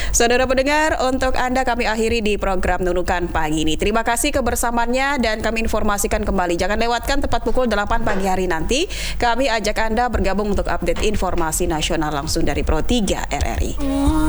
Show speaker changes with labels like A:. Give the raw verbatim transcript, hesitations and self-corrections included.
A: Saudara pendengar, untuk Anda kami akhiri di program Nunukan pagi ini. Terima kasih kebersamaannya dan kami informasikan kembali. Jangan lewatkan tepat pukul delapan pagi hari nanti. Kami ajak Anda bergabung untuk update informasi nasional langsung dari Pro tiga R R I.